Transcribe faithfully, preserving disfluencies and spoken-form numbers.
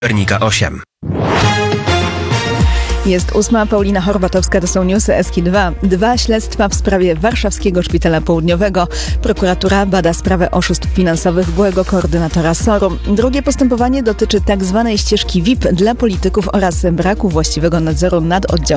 Pernika osiem. Jest ósma, Paulina Horbatowska, to są newsy S K dwa. Dwa śledztwa w sprawie warszawskiego Szpitala Południowego. Prokuratura bada sprawę oszustw finansowych byłego koordynatora S O R-u. Drugie postępowanie dotyczy tak zwanej ścieżki V I P dla polityków oraz braku właściwego nadzoru nad oddziałem